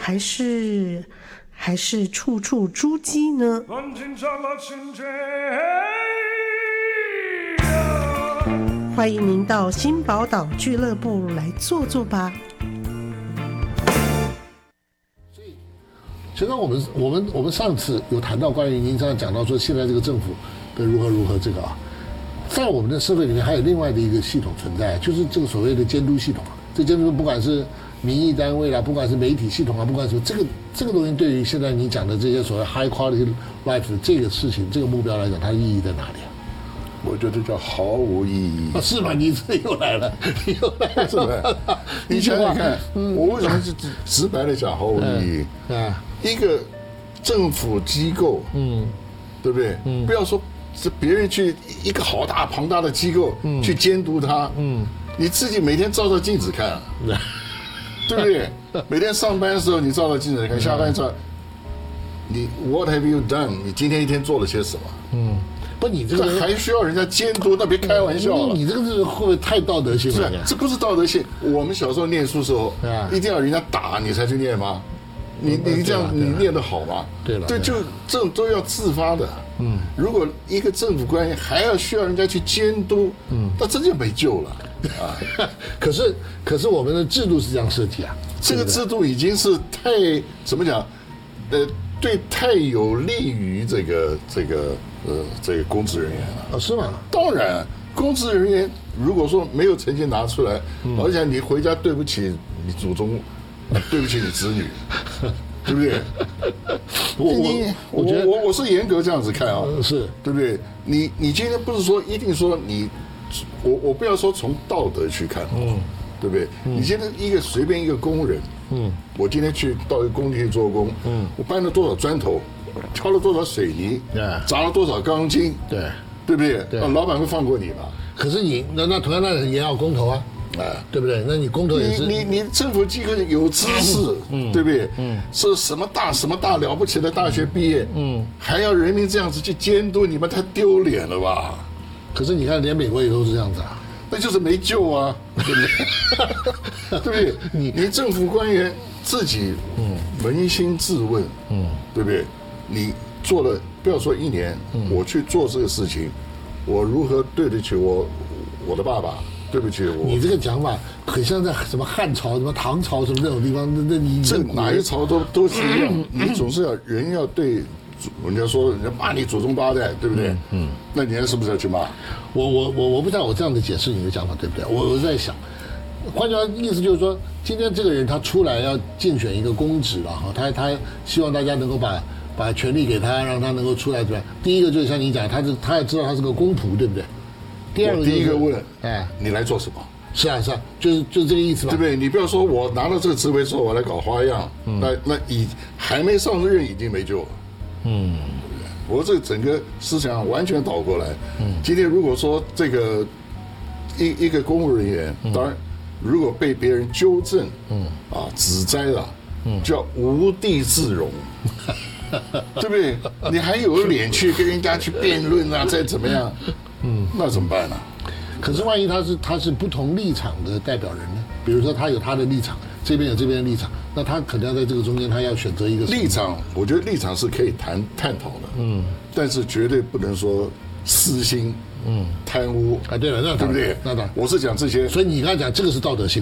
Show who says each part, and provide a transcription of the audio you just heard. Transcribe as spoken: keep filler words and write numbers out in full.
Speaker 1: 还是还是处处猪鸡呢？欢迎您到新宝岛俱乐部来坐坐吧。
Speaker 2: 其实我们我们我们上次有谈到关于您刚才讲到说现在这个政府的如何如何这个啊，在我们的社会里面还有另外的一个系统存在，就是这个所谓的监督系统啊。这监督不管是民意单位啦，不管是媒体系统啊，不管什么，这个这个东西对于现在你讲的这些所谓 high quality life 的这个事情这个目标来讲，它的意义在哪里啊？
Speaker 3: 我觉得叫毫无意义。
Speaker 2: 啊、是吗？你这又来了，你又来了，
Speaker 3: 是的。你想想看，嗯、我为什么是直白的讲毫无意义？
Speaker 2: 嗯、啊，
Speaker 3: 一个政府机构，嗯，对不对？嗯，不要说是别人去一个好大庞大的机构、嗯、去监督它，嗯，你自己每天照照镜子看、啊，对不对？每天上班的时候你照照镜子看，下班照，你 What have you done？ 你今天一天做了些什么？嗯。
Speaker 2: 不，你这个
Speaker 3: 还需要人家监督？那别开玩笑了。
Speaker 2: 你这个是会不会太道德性了？
Speaker 3: 是，这不是道德性。我们小时候念书的时候，一定要人家打你才去念吗？你你这样你念得好吗？
Speaker 2: 对了，
Speaker 3: 对，就这种都要自发的。嗯，如果一个政府官员还要需要人家去监督，嗯，那真就没救了啊。
Speaker 2: 可是可是我们的制度是这样设计啊，
Speaker 3: 这个制度已经是太怎么讲？呃。对，太有利于这个这个呃这个公职人员了。
Speaker 2: 哦，是吗？
Speaker 3: 当然，公职人员如果说没有成绩拿出来，嗯、而且你回家对不起你祖宗，对不起你子女，对不对？我我我觉得我我是严格这样子看啊，
Speaker 2: 是
Speaker 3: 对不对？你你今天不是说一定说你，我我不要说从道德去看，嗯，对不对？嗯、你现在一个随便一个工人。嗯，我今天去到一个工地去做工，嗯，我搬了多少砖头，挑了多少水泥，对，砸了多少钢筋，
Speaker 2: 对，
Speaker 3: 对不对？
Speaker 2: 对，
Speaker 3: 老板会放过你吗？
Speaker 2: 可是你那那同样那也要公投啊，啊，对不对？那你公投也是
Speaker 3: 你你你政府机构有知识，嗯，对不对？嗯，是什么大什么大了不起的大学毕业，嗯，还要人民这样子去监督你们，太丢脸了吧？
Speaker 2: 可是你看，连美国也都是这样子啊。
Speaker 3: 那就是没救啊，对不对？对不对？你你政府官员自己，嗯，扪心自问，嗯，对不对？你做了，不要说一年，嗯、我去做这个事情，我如何对得起我我的爸爸？对不起我。
Speaker 2: 你这个讲法很像在什么汉朝、什么唐朝什么那种地方，那那你
Speaker 3: 这哪一朝都都是一样，你总是要人要对。人家说人家骂你祖宗八代，对不对？嗯，嗯那你是不是要去骂？
Speaker 2: 我我我我不知道我这样的解释你的讲法对不对？我我在想，换句话意思就是说，今天这个人他出来要竞选一个公职了哈，他他希望大家能够把把权力给他，让他能够出来对吧？第一个就是像你讲，他是他也知道他是个公仆，对不对？
Speaker 3: 第二个、就是、第一个问，哎，你来做什么？
Speaker 2: 是啊是啊，就是就是这个意思嘛，
Speaker 3: 对不对？你不要说我拿到这个职位之后我来搞花样，嗯、那那已还没上任已经没救了。嗯，我这整个思想完全倒过来。嗯，今天如果说这个一一个公务人员，嗯、当然如果被别人纠正，嗯啊指摘了，嗯，叫无地自容，对不对？你还有脸去跟人家去辩论啊？再怎么样，嗯，那怎么办呢？
Speaker 2: 可是万一他是他是不同立场的代表人呢？比如说他有他的立场，这边有这边的立场，那他可能要在这个中间，他要选择一个
Speaker 3: 立场。我觉得立场是可以谈探讨的，嗯，但是绝对不能说私心，嗯，贪污
Speaker 2: 啊。对了，那
Speaker 3: 对不对？
Speaker 2: 那当然，
Speaker 3: 我是讲这些。
Speaker 2: 所以你刚才讲这个是道德性。